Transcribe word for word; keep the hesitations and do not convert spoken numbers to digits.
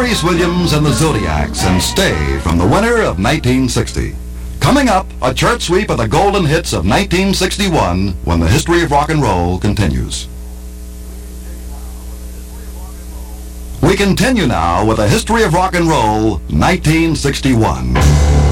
Maurice Williams and the Zodiacs and Stay from the winter of nineteen sixty. Coming up, a chart sweep of the golden hits of nineteen sixty-one when the history of rock and roll continues. We continue now with the history of rock and roll, nineteen sixty-one.